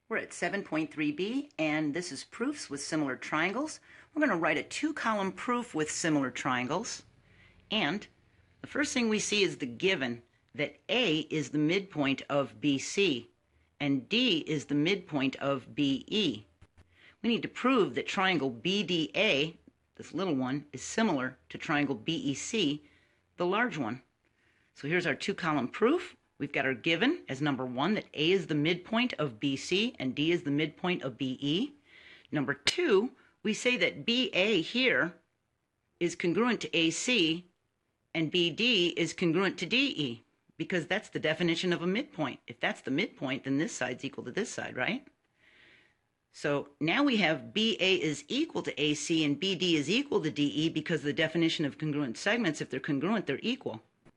We're at 7.3b, and this is proofs with similar triangles. We're going to write a two-column proof with similar triangles. And the first thing we see is the given that A is the midpoint of BC and D is the midpoint of BE. We need to prove that triangle BDA, this little one, is similar to triangle BEC, the large one. So here's our two-column proof. We've got our given as number 1 that A is the midpoint of BC and D is the midpoint of BE. Number 2, we say that BA here is congruent to AC and BD is congruent to DE because that's the definition of a midpoint. If that's the midpoint, then this side's equal to this side, right? So now we have BA is equal to AC and BD is equal to DE because the definition of congruent segments, if they're congruent, they're equal.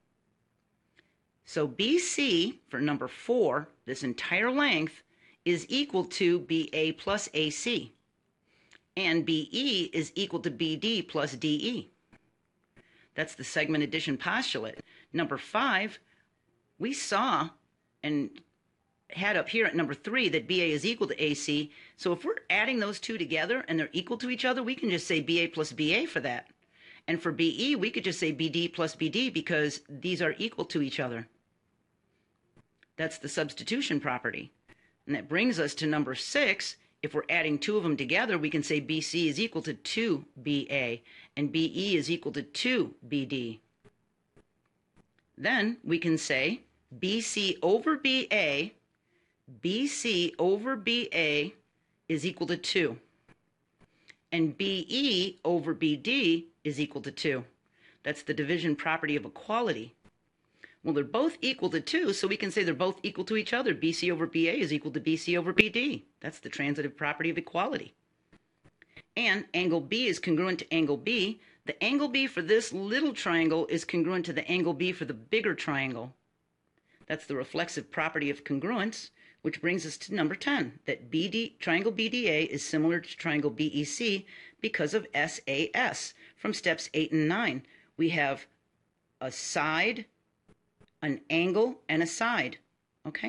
So BC, for number 4, this entire length, is equal to BA plus AC. And BE is equal to BD plus DE. That's the segment addition postulate. Number 5, we saw and had up here at number 3 that BA is equal to AC. So if we're adding those two together and they're equal to each other, we can just say BA plus BA for that. And for BE, we could just say BD plus BD because these are equal to each other. That's the substitution property. And that brings us to number 6. If we're adding two of them together, we can say BC is equal to 2BA and BE is equal to 2BD. Then we can say BC over BA is equal to 2. And BE over BD is equal to 2. That's the division property of equality. Well, they're both equal to 2, so we can say they're both equal to each other. BC over BA is equal to BC over BD. That's the transitive property of equality. And angle B is congruent to angle B. The angle B for this little triangle is congruent to the angle B for the bigger triangle. That's the reflexive property of congruence, which brings us to number 10, that triangle BDA is similar to triangle BEC because of SAS. From steps 8 and 9, we have a side, an angle, and a side. Okay?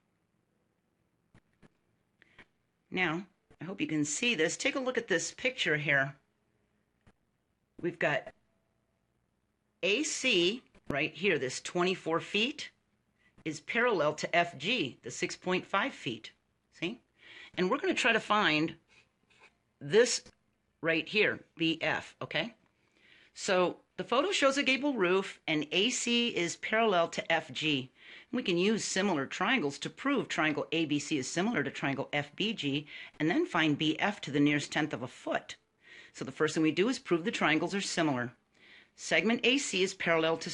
Now, I hope you can see this. Take a look at this picture here. We've got AC right here, this 24 feet, is parallel to FG, the 6.5 feet. See? And we're going to try to find this right here, BF, okay? So the photo shows a gable roof and AC is parallel to FG. We can use similar triangles to prove triangle ABC is similar to triangle FBG and then find BF to the nearest tenth of a foot. So the first thing we do is prove the triangles are similar. Segment AC is parallel to